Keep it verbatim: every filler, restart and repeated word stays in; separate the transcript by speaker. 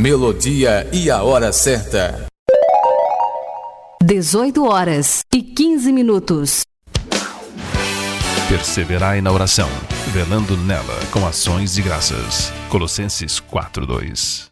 Speaker 1: melodia e a hora certa.
Speaker 2: dezoito horas e quinze minutos.
Speaker 3: Perseverai na oração, velando nela com ações de graças. Colossenses quatro, dois.